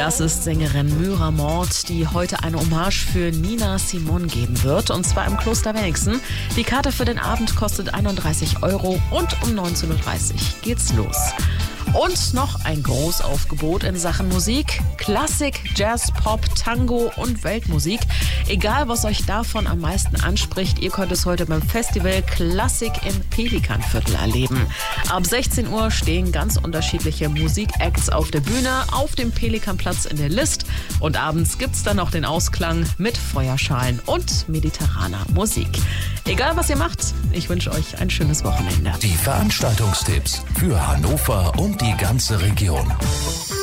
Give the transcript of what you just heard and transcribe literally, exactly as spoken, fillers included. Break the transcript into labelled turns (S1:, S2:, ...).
S1: Das ist Sängerin Myra Mord, die heute eine Hommage für Nina Simone geben wird, und zwar im Kloster Wenigsen. Die Karte für den Abend kostet einunddreißig Euro und um neunzehn Uhr dreißig geht's los. Und noch ein Großaufgebot in Sachen Musik. Klassik, Jazz, Pop, Tango und Weltmusik. Egal, was euch davon am meisten anspricht, ihr könnt es heute beim Festival Klassik im Pelikanviertel erleben. Ab sechzehn Uhr stehen ganz unterschiedliche Musikacts auf der Bühne auf dem Pelikanplatz in der List. Und abends gibt's dann noch den Ausklang mit Feuerschalen und mediterraner Musik. Egal, was ihr macht, ich wünsche euch ein schönes Wochenende.
S2: Die Veranstaltungstipps für Hannover und die ganze Region.